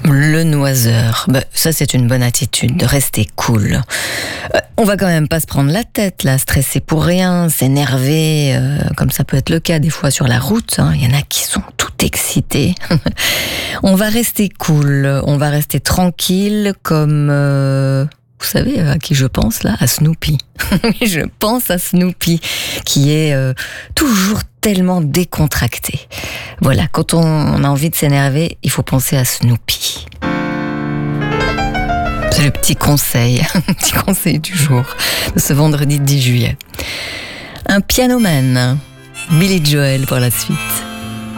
Le noiseur, ça c'est une bonne attitude, de rester cool. On va quand même pas se prendre la tête là, stresser pour rien, s'énerver, comme ça peut être le cas des fois sur la route. Il y en a qui sont tout excités. On va rester cool, on va rester tranquille comme... Vous savez à qui je pense là? À Snoopy. Je pense à Snoopy, qui est toujours tellement décontracté. Voilà, quand on a envie de s'énerver, il faut penser à Snoopy. C'est le petit conseil du jour, de ce vendredi 10 juillet. Un pianoman, Billy Joel pour la suite.